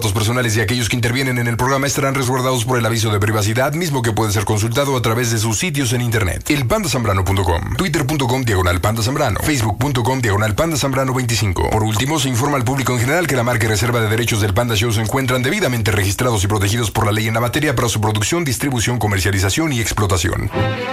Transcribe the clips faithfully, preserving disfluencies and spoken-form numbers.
Datos personales de aquellos que intervienen en el programa estarán resguardados por el aviso de privacidad, mismo que puede ser consultado a través de sus sitios en internet. el panda zambrano punto com, twitter punto com diagonal panda zambrano, facebook punto com diagonal panda zambrano veinticinco. Por último, se informa al público en general que la marca y reserva de derechos del Panda Show se encuentran debidamente registrados y protegidos por la ley en la materia para su producción, distribución, comercialización y explotación.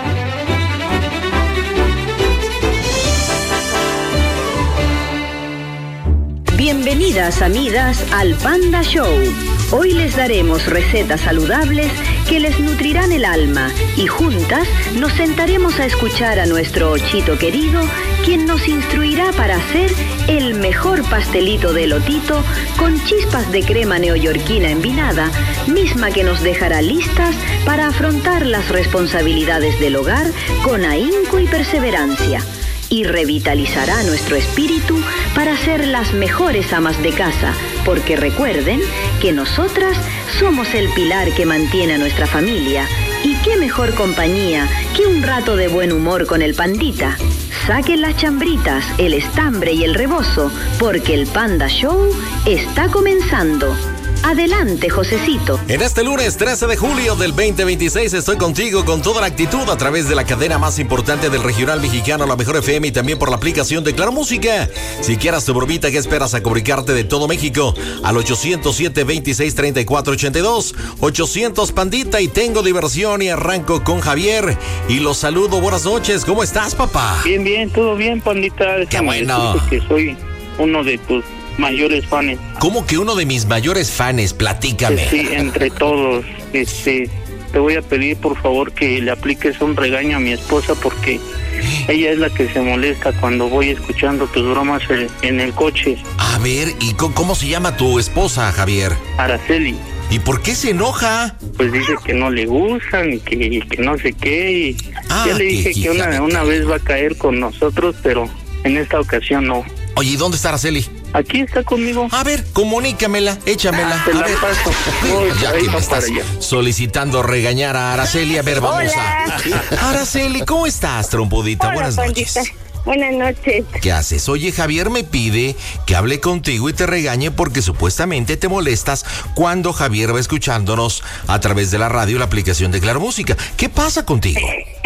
Bienvenidas amigas al Panda Show. Hoy les daremos recetas saludables que les nutrirán el alma y juntas nos sentaremos a escuchar a nuestro Ochito querido, quien nos instruirá para hacer el mejor pastelito de elotito con chispas de crema neoyorquina envinada, misma que nos dejará listas para afrontar las responsabilidades del hogar con ahínco y perseverancia. Y revitalizará nuestro espíritu para ser las mejores amas de casa, porque recuerden que nosotras somos el pilar que mantiene a nuestra familia. Y qué mejor compañía que un rato de buen humor con el pandita. Saquen las chambritas, el estambre y el rebozo, porque el Panda Show está comenzando. Adelante, Josecito. En este lunes trece de julio del veinte veintiséis estoy contigo con toda la actitud a través de la cadena más importante del regional mexicano, la Mejor F M, y también por la aplicación de Claro Música. Si quieras tu bromita, ¿qué esperas a comunicarte de todo México? Al ochocientos siete, veintiséis, treinta y cuatro ochenta y dos, ochocientos Pandita, y tengo diversión y arranco con Javier. Y los saludo, buenas noches, ¿cómo estás, papá? Bien, bien, todo bien, Pandita. Qué bueno. Que soy uno de tus mayores fans. ¿Cómo que uno de mis mayores fans? Platícame. Sí, entre todos. Este, te voy a pedir por favor que le apliques un regaño a mi esposa, porque ella es la que se molesta cuando voy escuchando tus bromas en el coche. A ver, ¿y cómo se llama tu esposa, Javier? Araceli. ¿Y por qué se enoja? Pues dice que no le gustan y que, que no sé qué. Y ah, ya le dije que una, una vez va a caer con nosotros, pero en esta ocasión no. Oye, ¿y dónde está Araceli? Aquí está conmigo. A ver, comunícamela, échamela. Te a la ver. paso. Voy, ya que me estás solicitando regañar a Araceli, a ver, vamos Hola. a... Araceli, ¿cómo estás, trompudita? Hola, Buenas noches. Pandita. Buenas noches. ¿Qué haces? Oye, Javier me pide que hable contigo y te regañe porque supuestamente te molestas cuando Javier va escuchándonos a través de la radio y la aplicación de Claro Música. ¿Qué pasa contigo?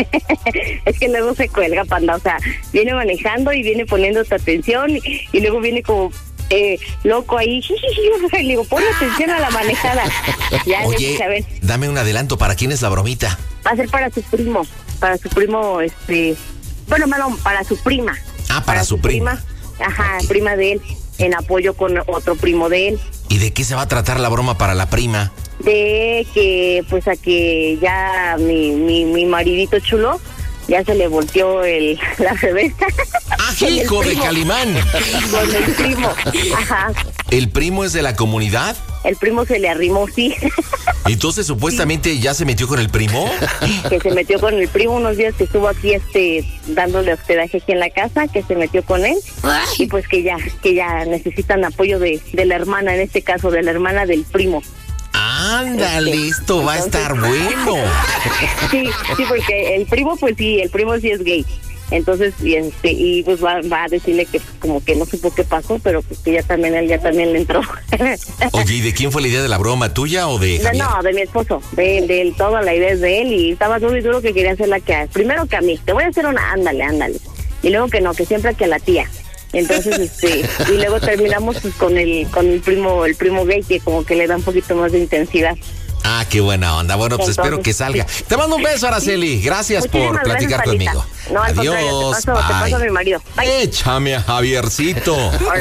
Es que luego se cuelga, Panda, o sea, viene manejando y viene poniendo tu atención y, y luego viene como eh, loco ahí, y le digo, pon atención a la manejada. Ya, Oye, a ver. Dame un adelanto, ¿para quién es la bromita? Va a ser para su primo, para su primo, este, bueno, malo, para su prima. Ah, para, para su, su prima. prima. Ajá, okay. Prima de él, en apoyo con otro primo de él. ¿Y de qué se va a tratar la broma para la prima? De que, pues, a que ya mi, mi, mi maridito chulo ya se le volteó el, la cerveza. ¡Ah, hijo de Calimán! Con el primo, ajá. ¿El primo es de la comunidad? El primo se le arrimó, sí. Entonces, supuestamente, sí. ¿Ya se metió con el primo? Que se metió con el primo unos días que estuvo aquí, este, dándole hospedaje aquí en la casa, que se metió con él. Ay. Y pues que ya, que ya necesitan apoyo de, de la hermana, en este caso, de la hermana del primo. Ándale, este, esto va entonces, a estar bueno. Sí, sí, porque el primo, pues sí, el primo sí es gay. Entonces, y este, y pues va, va a decirle que como que no supo qué pasó, pero pues que ya también él ya también le entró. Oye, ¿y de quién fue la idea de la broma? ¿Tuya o de Javier? No, de mi esposo, de, de él, toda la idea es de él, y estaba duro y duro que quería hacerla que a, primero que a mí, te voy a hacer una, ándale, ándale, y luego que no, que siempre que a la tía. Entonces, este, y luego terminamos pues, con el, con el primo, el primo gay, que como que le da un poquito más de intensidad. Ah, qué buena onda. Bueno, pues Entonces, espero que salga. Sí. Te mando un beso, Araceli. Gracias Muchísimas por platicar gracias, conmigo. No, adiós. Te paso, te paso a mi marido. Bye. Échame a Javiercito.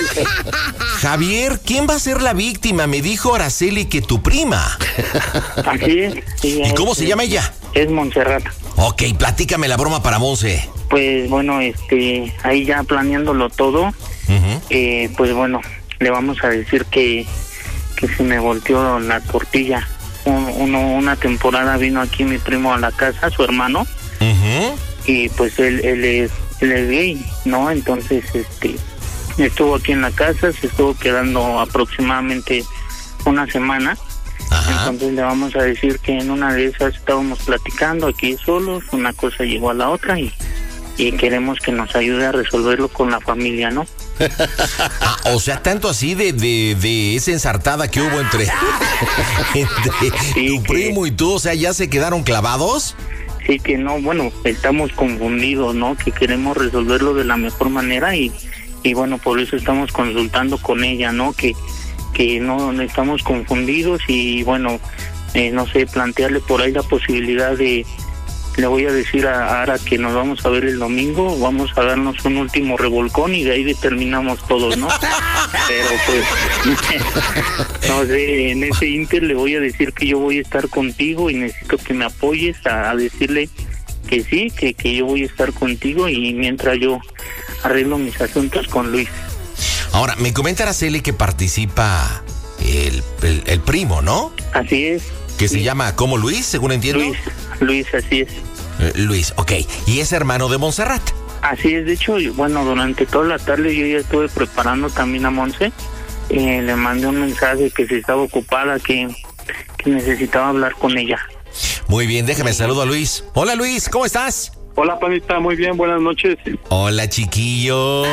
Javier, ¿quién va a ser la víctima? Me dijo Araceli que tu prima. Así es. Sí, ¿Y cómo es, se llama ella? Es Montserrat. Ok, platícame la broma para Monse. Pues bueno, este, ahí ya planeándolo todo, uh-huh. eh, pues bueno, le vamos a decir que, que se me volteó la tortilla. Un, uno, una temporada vino aquí mi primo a la casa, su hermano, uh-huh. y pues él, él es, él es gay, ¿no? Entonces, este, estuvo aquí en la casa, se estuvo quedando aproximadamente una semana. Ajá. Entonces le vamos a decir que en una de esas estábamos platicando aquí solos, una cosa llegó a la otra y, y queremos que nos ayude a resolverlo con la familia, ¿no? Ah, o sea, tanto así de, de, de esa ensartada que hubo entre, entre Sí, tu que- primo y tú, o sea, ¿ya se quedaron clavados? Sí, que no, bueno, estamos confundidos, ¿no? Que queremos resolverlo de la mejor manera y, y bueno, por eso estamos consultando con ella, ¿no? Que, que no, no estamos confundidos y bueno, eh, no sé, plantearle por ahí la posibilidad de, le voy a decir a Ara que nos vamos a ver el domingo, vamos a darnos un último revolcón y de ahí determinamos todos, ¿no? Pero pues, no sé, en ese inter le voy a decir que yo voy a estar contigo y necesito que me apoyes a, a decirle que sí, que, que yo voy a estar contigo y mientras yo arreglo mis asuntos con Luis. Ahora, me comenta Araceli que participa el, el, el primo, ¿no? Así es. Que se Sí. llama, ¿cómo Luis, según entiendo? Luis, Luis, así es. Eh, Luis, ok. Y es hermano de Montserrat. Así es, de hecho, bueno, durante toda la tarde yo ya estuve preparando también a Monse. Eh, le mandé un mensaje que se estaba ocupada, que, que necesitaba hablar con ella. Muy bien, déjame saludo a Luis. Hola Luis, ¿cómo estás? Hola, Pandita, muy bien, buenas noches. Hola chiquillo.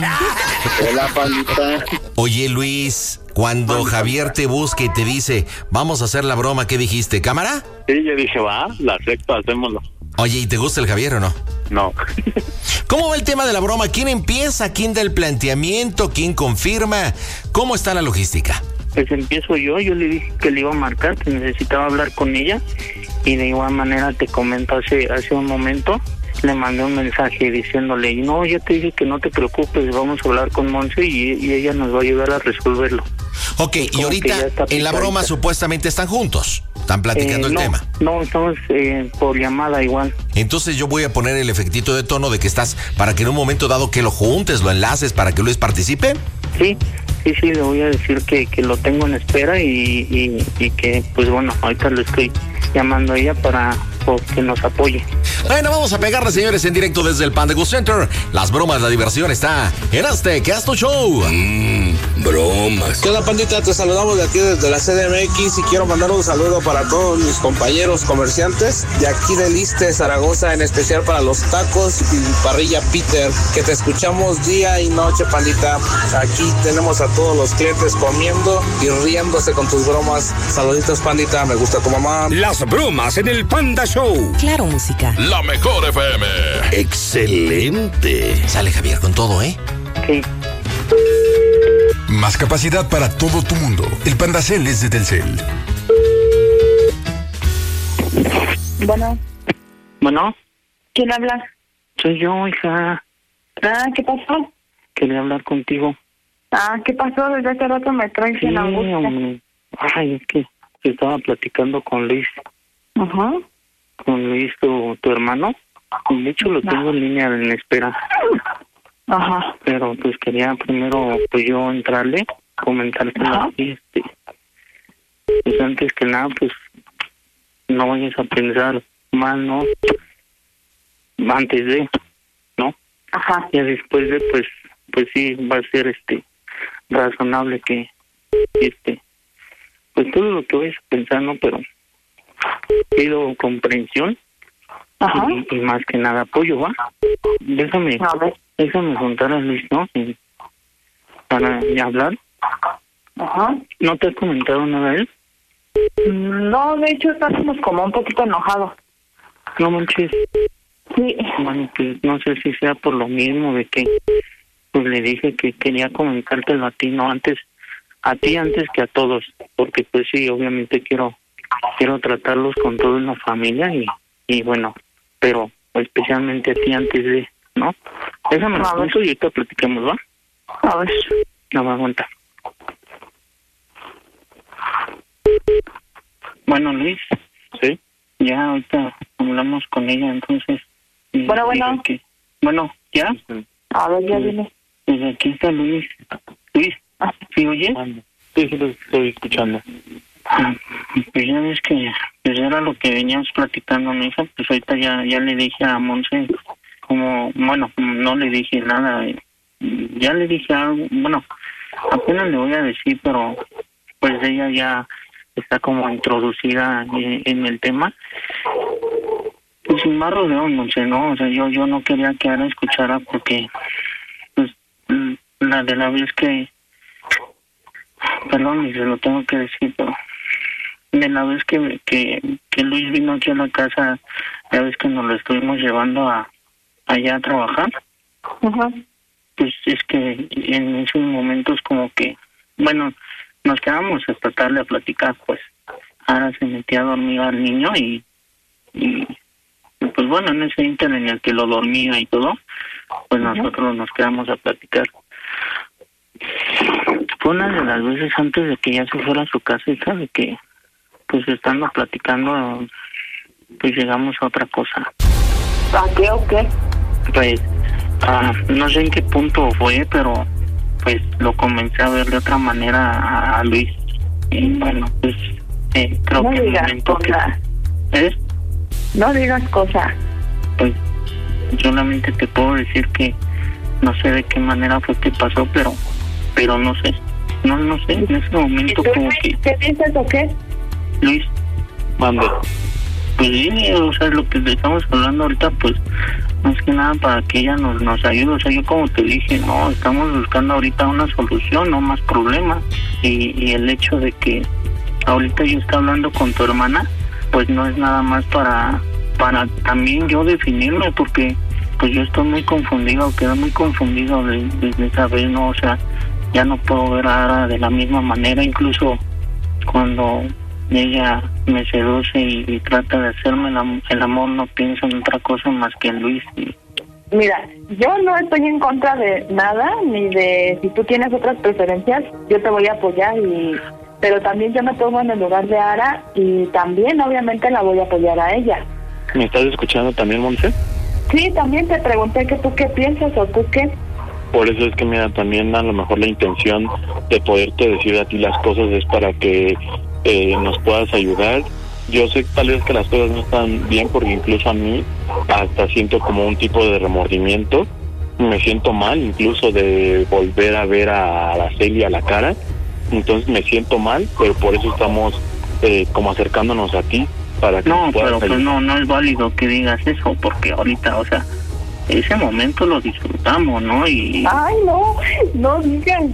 Hola, Pandita. Oye Luis, cuando Javier te busca y te dice, vamos a hacer la broma, ¿qué dijiste? ¿Cámara? Sí, yo dije, va, la acepto, hacémoslo. Oye, ¿y te gusta el Javier o no? No. ¿Cómo va el tema de la broma? ¿Quién empieza? ¿Quién da el planteamiento? ¿Quién confirma? ¿Cómo está la logística? Pues empiezo yo, yo le dije que le iba a marcar, que necesitaba hablar con ella y de igual manera te comento hace, hace un momento, le mandé un mensaje diciéndole, no, yo te dije que no te preocupes, vamos a hablar con Monse y, y ella nos va a ayudar a resolverlo. Ok, y Como que ahorita ya está en la broma picadita. supuestamente están juntos, están platicando Eh, el no, tema. No, estamos eh, por llamada igual. Entonces yo voy a poner el efectito de tono de que estás, para que en un momento dado que lo juntes, lo enlaces, para que Luis participe. Sí, sí, sí, le voy a decir que, que lo tengo en espera y, y, y que, pues bueno, ahorita le estoy llamando a ella para pues, que nos apoye. Bueno, vamos a pegarle, señores, en directo desde el Panda Go Center. Las bromas, la diversión está en este Casto Show. Mmm, bromas. ¿Qué onda, Pandita? Te saludamos de aquí desde la C D M X y quiero mandar un saludo para todos mis compañeros comerciantes de aquí del Iste, Zaragoza, en especial para los tacos y parrilla Peter, que te escuchamos día y noche, Pandita. Aquí tenemos a todos los clientes comiendo y riéndose con tus bromas. Saluditos, Pandita, me gusta tu mamá. Las bromas en el Panda Show. Claro, música. La mejor F M. Excelente. Sale Javier con todo, ¿eh? Sí. Más capacidad para todo tu mundo. El Pandacel es de Telcel. Bueno, Bueno, ¿quién habla? soy yo, hija. Ah, ¿qué pasó? Quería hablar contigo. Ah, ¿qué pasó? Desde hace rato me traes Sí, en angustia. hombre. Ay, es que estaba platicando con Luis. Ajá. Con Luis, tu, tu hermano. De hecho, lo tengo en línea en espera. Ajá. Pero pues quería primero pues yo entrarle, comentártelo Ajá. así, este, pues antes que nada pues no vayas a pensar mal, ¿no? Antes de, ¿no? Ajá. Ya después de pues, pues sí va a ser este razonable que este pues todo lo que vayas a pensar, ¿no? Pero pido comprensión Ajá. y, y más que nada apoyo, ¿va? Déjame. A ver. Déjame juntar a Luis, ¿no? Y para ya hablar. Ajá. ¿No te has comentado nada de él? Mm, No, de hecho estamos como un poquito enojados. No manches. Sí. Bueno, pues no sé si sea por lo mismo de que pues le dije que quería comentártelo a ti, no antes, a ti antes que a todos, porque pues sí, obviamente quiero quiero tratarlos con todo en la familia y, y bueno, pero especialmente a ti antes de, ¿no? Déjame A ver. juntos y ahorita platicamos, ¿va? A ver. No me aguanta. Bueno, Luis, sí, ya ahorita hablamos con ella, entonces. y Bueno, bueno. digo que- bueno, ¿ya? A ver, ya viene. Pues aquí está Luis. Luis, Ah, ¿sí oyes? Sí, sí, lo estoy escuchando. Pues ya ves que pues era lo que veníamos platicando, mi hija, pues ahorita ya, ya le dije a Monse, como, bueno, no le dije nada, eh, ya le dije algo, bueno, apenas le voy a decir, pero pues ella ya está como introducida en, en el tema. Pues sin más rodeo, Monse, ¿no? O sea, yo, yo no quería que Ara escuchara porque, pues, mm, la de la vez que, perdón, y se lo tengo que decir, pero de la vez que, que, que Luis vino aquí a la casa, la vez que nos lo estuvimos llevando a allá a trabajar, Ajá. pues es que en esos momentos como que, bueno, nos quedamos hasta tarde a platicar, pues. Ahora se metía a dormir al niño y, y pues bueno, en ese inter en el que lo dormía y todo, pues uh-huh. nosotros nos quedamos a platicar. Fue una de las veces antes de que ya se fuera a su casa, y sabe que, pues estando platicando, pues llegamos a otra cosa. ¿A qué o qué? Pues, uh, no sé en qué punto fue, pero pues lo comencé a ver de otra manera a, a Luis. Y bueno, pues eh, creo no que el momento que... ¿Eh? No digas cosas. Pues solamente te puedo decir que no sé de qué manera fue que pasó, pero pero no sé. No, no sé, en ese momento como que... ¿Qué dices o qué? Luis. Mande. Pues sí, o sea, lo que le estamos hablando ahorita, pues, más que nada para que ella nos nos ayude. O sea, yo como te dije, no, estamos buscando ahorita una solución, no más problemas. Y, y el hecho de que ahorita yo esté hablando con tu hermana, pues no es nada más para para también yo definirme, porque pues yo estoy muy confundido, quedé muy confundido desde esa vez, ¿no? O sea, ya no puedo ver a Ara de la misma manera, incluso cuando ella me seduce y, y trata de hacerme el, el amor, no pienso en otra cosa más que en Luis. Y... Mira, yo no estoy en contra de nada, ni de si tú tienes otras preferencias, yo te voy a apoyar, y pero también yo me pongo en el lugar de Ara y también obviamente la voy a apoyar a ella. ¿Me estás escuchando también, Monse? Sí, también te pregunté que tú qué piensas o tú qué. Por eso es que, mira, también a lo mejor la intención de poderte decir a ti las cosas es para que eh, nos puedas ayudar. Yo sé tal vez que las cosas no están bien, porque incluso a mí hasta siento como un tipo de remordimiento. Me siento mal incluso de volver a ver a Araceli a la cara. Entonces me siento mal, pero por eso estamos eh, como acercándonos a ti. Para que no, pero pues no, no es válido que digas eso, porque ahorita, o sea, ese momento lo disfrutamos, ¿no? Y... Ay, no, no digan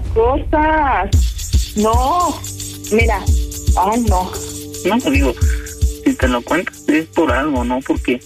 cosas. No, mira, ay, no. No, digo, si te lo cuentas es por algo, ¿no? Porque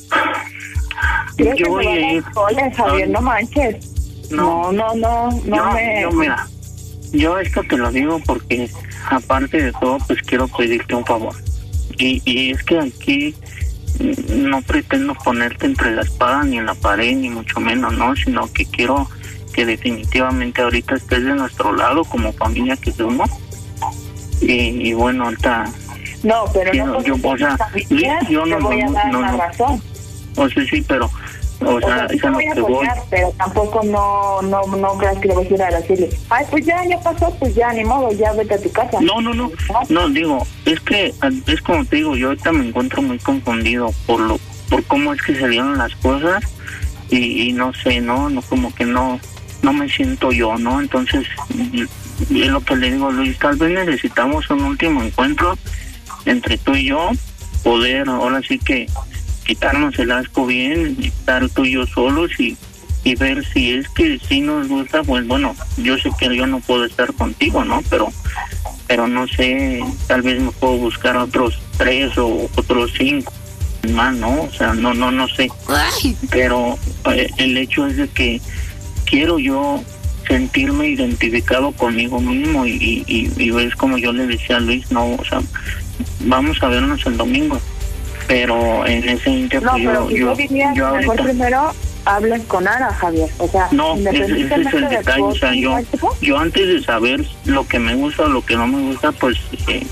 yo voy a ir... Hola, Javier, no manches. No, no, no, no, yo, me... Yo, mira, yo esto te lo digo porque, aparte de todo, pues quiero pedirte un favor. Y, y es que aquí no pretendo ponerte entre la espada ni en la pared, ni mucho menos, ¿no? Sino que quiero que definitivamente ahorita estés de nuestro lado como familia que somos. Y, y bueno, ahorita... No, pero quiero, no, yo, o sea, familia, yo no, te voy no, a dar no, la no, razón. O sea, sí, pero... O, o sea, sea sí te voy a apoyar, voy. Pero tampoco no no no creas que le voy a decir a Araceli, ay, pues ya, ya pasó, pues ya, ni modo, ya vete a tu casa. No, no, no, no, digo, es que, es como te digo, yo ahorita me encuentro muy confundido por lo, por cómo es que se dieron las cosas, y, y no sé, no, no, como que no, no me siento yo, ¿no? Entonces, es lo que le digo a Luis, tal vez necesitamos un último encuentro entre tú y yo, poder, ahora sí que, quitarnos el asco bien, estar tú y yo solos y, y ver si es que sí nos gusta, pues bueno, yo sé que yo no puedo estar contigo, ¿no? Pero pero no sé, tal vez me puedo buscar otros tres o otros cinco más, ¿no? O sea, no, no, no sé. Pero eh, el hecho es de que quiero yo sentirme identificado conmigo mismo y, y, y ves como yo le decía a Luis, no, o sea, vamos a vernos el domingo. Pero en ese inter no, pues yo, yo, yo, diría yo mejor ahorita... primero hables con Ara, Javier, o sea, no, ese, ese es el detalle, o sea, yo, yo antes de saber lo que me gusta o lo que no me gusta, pues eh,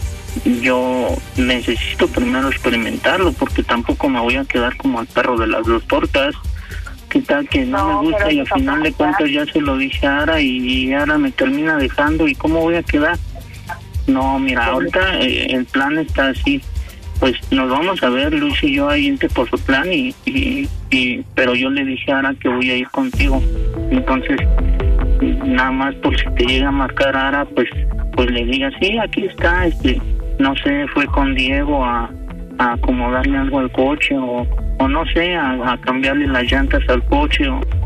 yo necesito primero experimentarlo, porque tampoco me voy a quedar como el perro de las dos tortas. ¿Qué tal que no, no me gusta y al final de cuentas ya se lo dije a Ara y, y Ara me termina dejando? ¿Y cómo voy a quedar? No, mira, ahorita eh, el plan está así. Pues nos vamos a ver, Luis y yo, ahí en Tepoztlán, y, y, y, pero yo le dije a Ara que voy a ir contigo. Entonces, nada más por si te llega a marcar Ara, pues pues le diga, sí, aquí está, este, no sé, fue con Diego a, a acomodarle algo al coche, o, o no sé, a, a cambiarle las llantas al coche, o,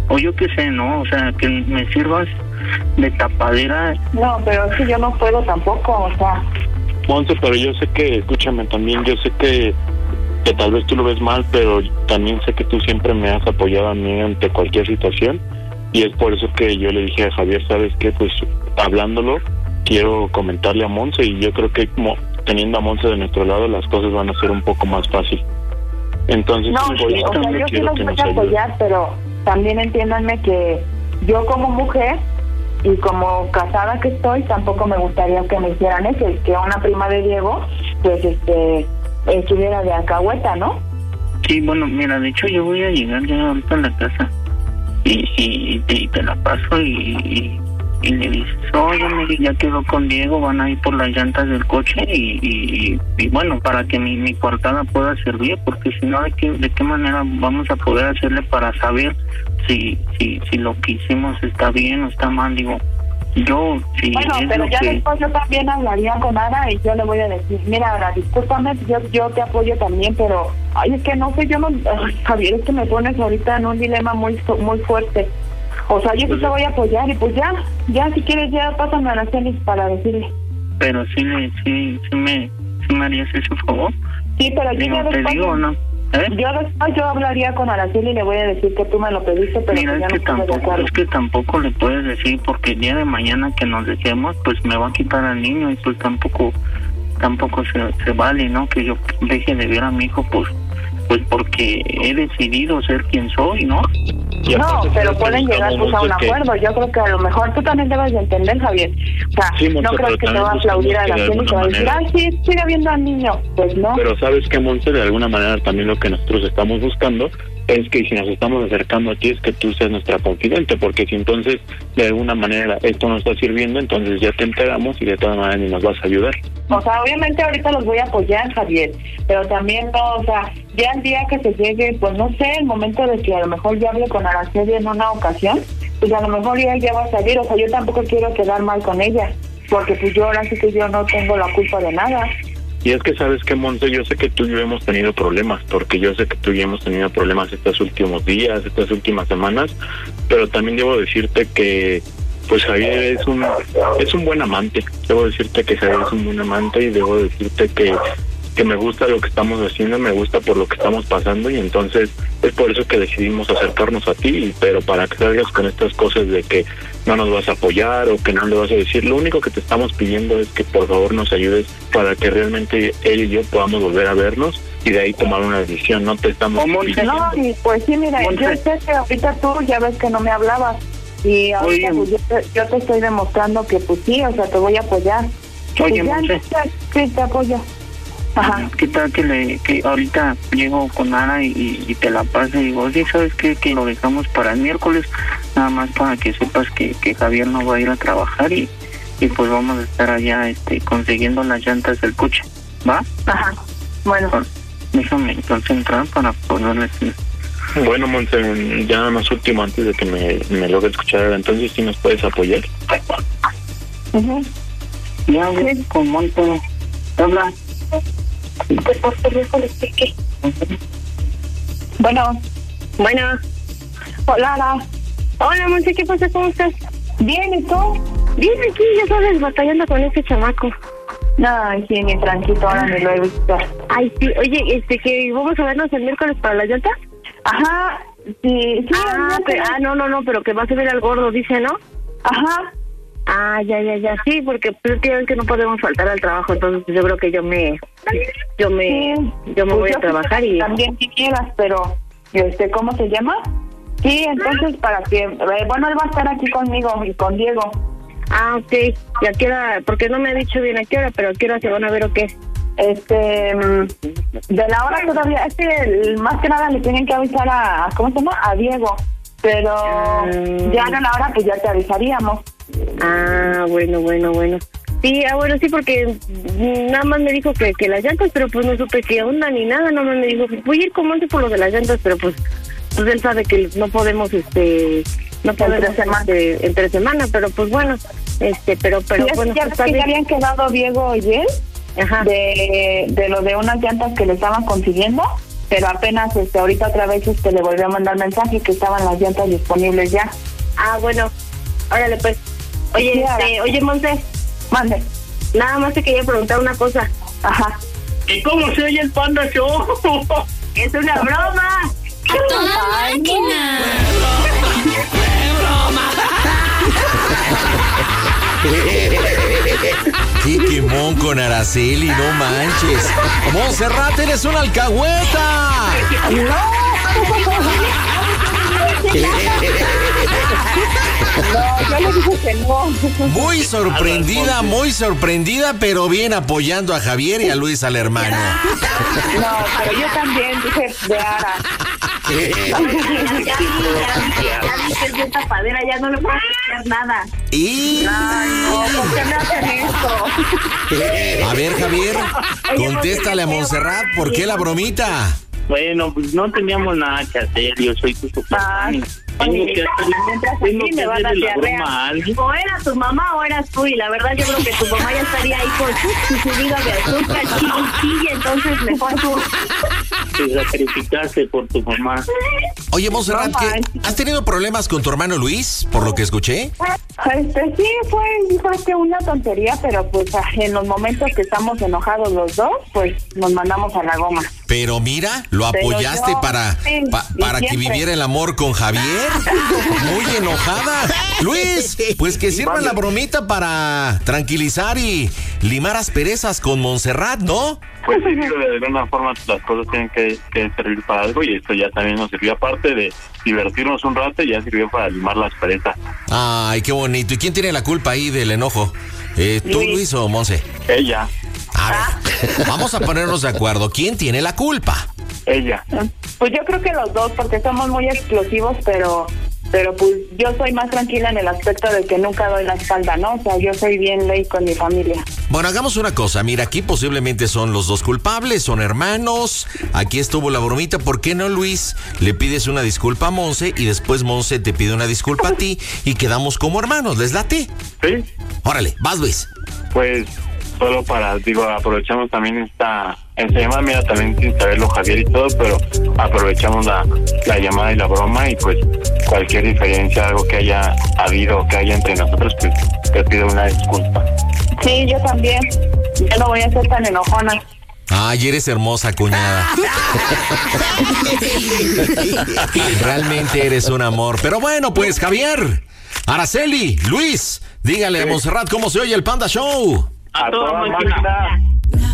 o yo qué sé, ¿no? O sea, que me sirvas de tapadera. No, pero es que yo no puedo tampoco, o sea. Monse, pero yo sé que, escúchame también, yo sé que, que tal vez tú lo ves mal, pero también sé que tú siempre me has apoyado a mí ante cualquier situación, y es por eso que yo le dije a Javier, ¿sabes qué? Pues hablándolo, quiero comentarle a Monse, y yo creo que como teniendo a Monse de nuestro lado, las cosas van a ser un poco más fácil. Entonces, no, sí, sí, o sea, yo sí los voy a apoyar, pero también entiéndanme que yo como mujer y como casada que estoy, tampoco me gustaría que me hicieran eso, y que una prima de Diego, pues, este, estuviera de alcahueta, ¿no? Sí, bueno, mira, de hecho yo voy a llegar ya ahorita a la casa y, y, y te la paso y, y, y le dices, oye, mire, ya quedó con Diego, van a ir por las llantas del coche y, y, y bueno, para que mi, mi coartada pueda servir, porque si no, ¿de qué, de qué manera vamos a poder hacerle para saber si si si lo que hicimos está bien o está mal? Digo, yo, si bueno, es pero lo ya que... después yo también hablaría con Ara y yo le voy a decir, mira, Ara, discúlpame, yo yo te apoyo también, pero, ay, es que no sé, yo no, ay, Javier, es que me pones ahorita en un dilema muy muy fuerte. O sea, yo sí te voy a apoyar y pues ya, ya si quieres ya pásame a Araceli para decirle. Pero sí, le, sí, sí me, sí me harías ese favor. Sí, pero yo digo, ya te después, digo, ¿no? ¿Eh? Yo después yo hablaría con Araceli y le voy a decir que tú me lo pediste, pero mira, que ya es que no estoy de tampoco, acuerdo. es que tampoco le puedes decir, porque el día de mañana que nos dejemos, pues me va a quitar al niño y pues tampoco, tampoco se, se vale, ¿no? Que yo deje de ver a mi hijo, pues, pues porque he decidido ser quien soy, ¿no? No, pero pueden llegar pues a un acuerdo. Yo creo que a lo mejor tú también debes de entender, Javier. O sea, sí, Monse, no creo que te va a aplaudir a la gente y te va a decir, ay, sí, sigue viendo al niño. Pues no. Pero sabes que, Monse, de alguna manera también lo que nosotros estamos buscando es que si nos estamos acercando a ti es que tú seas nuestra confidente, porque si entonces de alguna manera esto no está sirviendo, entonces ya te enteramos y de todas maneras ni nos vas a ayudar. O sea, obviamente ahorita los voy a apoyar, Javier, pero también no, o sea, ya el día que se llegue, pues no sé, el momento de que a lo mejor ya hable con Araceli en una ocasión, pues a lo mejor ya, ya va a salir, o sea, yo tampoco quiero quedar mal con ella, porque pues yo ahora sí que yo no tengo la culpa de nada. Y es que sabes que, Monse, yo sé que tú y yo hemos tenido problemas, porque yo sé que tú y yo hemos tenido problemas estos últimos días, estas últimas semanas, pero también debo decirte que pues Javier es un es un buen amante. Debo decirte que Javier es un buen amante y debo decirte que que me gusta lo que estamos haciendo, me gusta por lo que estamos pasando, y entonces es por eso que decidimos acercarnos a ti, pero para que salgas con estas cosas de que no nos vas a apoyar o que no le vas a decir, lo único que te estamos pidiendo es que por favor nos ayudes para que realmente él y yo podamos volver a vernos y de ahí tomar una decisión. No te estamos pidiendo. No, y pues sí, mira, Monse, yo sé que ahorita tú ya ves que no me hablabas y ahorita pues, yo, te, yo te estoy demostrando que pues sí, o sea, te voy a apoyar. Oye, pues, Monse. Sí, te apoyo. Ajá. ¿Qué tal que le que ahorita llego con Ana y, y te la paso y digo, oye, ¿sabes qué? Que lo dejamos para el miércoles, nada más para que sepas que, que Javier no va a ir a trabajar y, y pues vamos a estar allá este consiguiendo las llantas del coche, ¿va? Ajá, bueno. Bueno, déjame concentrar para poderle decir. Bueno, Monse, ya más último antes de que me, me logre escuchar, entonces sí nos puedes apoyar. Uh-huh. Ya, sí. Con Monte, habla. Pues por teléfono le expliqué. Bueno. Bueno. Hola, Ara. Hola, Monse, ¿qué pasa? ¿Cómo estás? Bien, ¿y tú? Bien, aquí, ya sabes, batallando con este chamaco. Ay, sí, mi tranquilo, ahora me lo he visto. Ay, sí, oye, este, que vamos a vernos el miércoles para la llanta. Ajá, sí, sí. Ah, pero, ah, no, no, no, pero que vas a ver al gordo, dice, ¿no? Ajá. Ah, ya, ya, ya, sí, porque pues, es que no podemos faltar al trabajo, entonces yo creo que yo me, yo me, sí, yo me pues voy yo a trabajar y... También si quieras, pero, este, ¿cómo se llama? Sí, entonces para que, eh, bueno, él va a estar aquí conmigo y con Diego. Ah, ok, ¿y a qué hora? Porque no me ha dicho bien a qué hora, pero a qué hora se van a ver o qué. Este, de la hora todavía, es que más que nada le tienen que avisar a, ¿cómo se llama? A Diego, pero um... ya de la hora pues ya te avisaríamos. Ah, bueno, bueno, bueno. Sí, ah, bueno, sí, porque nada más me dijo que, que las llantas, pero pues no supe qué onda ni nada, nada más me dijo que voy a ir con Monte por lo de las llantas, pero pues, pues él sabe que no podemos, este, no podemos entre semana, este, entre semana, pero pues bueno, este, pero, pero sí, bueno. ¿Ya pues, que habían quedado Diego y él? Ajá. De, de lo de unas llantas que le estaban consiguiendo? pero apenas este ahorita otra vez este le volví a mandar mensaje que estaban las llantas disponibles ya. Ah, bueno, órale pues. Oye, Sí, este, oye, Monse, mande. nada más te quería preguntar una cosa. Ajá. ¿Y cómo se oye el Panda Show? Es una broma. ¡A toda máquina! ¡Qué quemón con Araceli, no manches! ¡Monserrat, eres una alcahueta! No, yo le dije que no. Muy sorprendida, muy sorprendida, pero bien apoyando a Javier y a Luis, al hermano. No, pero yo también dije de Ara. Ya vi, ya vi, ya vi, ya vi que es de tapadera, ya no le puedo hacer nada. Y... Ay, no, ¿por qué me hacen esto? A ver, Javier, contéstale a Monserrat, ¿por qué la bromita? Bueno, pues no teníamos nada que hacer, yo soy tu papá. Ay, Tengo oye, que hacer, mientras a tengo mí que me van a hacerle la diarrea. broma a alguien. O era tu mamá o eras tú, y la verdad yo creo que tu mamá ya estaría ahí con su subida de azúcar, y entonces mejor tú. Te sacrificaste por tu mamá. Oye, Monserrat, No ¿qué? manches. ¿Has tenido problemas con tu hermano Luis, por lo que escuché? Este, sí, fue, yo creo que una tontería, pero pues ah, en los momentos que estamos enojados los dos, pues nos mandamos a la goma. Pero mira, lo Pero apoyaste yo, para, sí, pa- y para que siempre. viviera el amor con Javier. Muy enojada. Luis, pues que sirva la bromita para tranquilizar y limar asperezas con Monserrat, ¿no? Pues sí, digo, de alguna forma las cosas tienen que, que servir para algo y esto ya también nos sirvió, aparte de divertirnos un rato, ya sirvió para limar la aspereza. Ay, qué bonito. ¿Y quién tiene la culpa ahí del enojo? Eh, ¿Tú, Luis. Luis o Monse? Ella, A ver, vamos a ponernos de acuerdo. ¿Quién tiene la culpa? ella. Pues yo creo que los dos, porque somos muy explosivos, pero pero pues yo soy más tranquila en el aspecto de que nunca doy la espalda, ¿no? O sea, yo soy bien ley con mi familia. Bueno, hagamos una cosa. Mira, aquí posiblemente son los dos culpables, son hermanos. Aquí estuvo la bromita. ¿Por qué no, Luis? Le pides una disculpa a Monse y después Monse te pide una disculpa a ti y quedamos como hermanos. ¿Les late? Sí, Órale, vas, Luis. pues solo para, digo, aprovechamos también esta, esta llamada, mira, también sin saberlo Javier y todo, pero aprovechamos la, la llamada y la broma y pues cualquier diferencia, algo que haya habido, que haya entre nosotros, pues te pido una disculpa. Sí, yo también. Yo no voy a ser tan enojona. Ay, eres hermosa, cuñada. Realmente eres un amor. Pero bueno, pues, Javier, Araceli, Luis, dígale a Monserrat cómo se oye el Panda Show. A toda máquina.